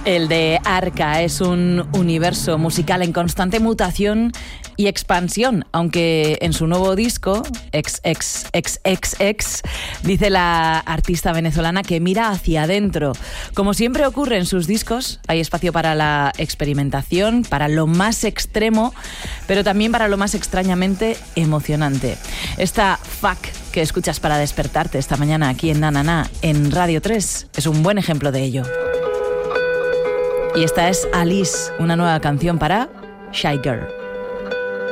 El de Arca es un universo musical en constante mutación y expansión, aunque en su nuevo disco, XXXXX, dice la artista venezolana que mira hacia adentro. Como siempre ocurre en sus discos, hay espacio para la experimentación, para lo más extremo, pero también para lo más extrañamente emocionante. Esta Fuck que escuchas para despertarte esta mañana aquí en Na Na Na, en Radio 3, es un buen ejemplo de ello. Y esta es Alice, una nueva canción para Shy Girl.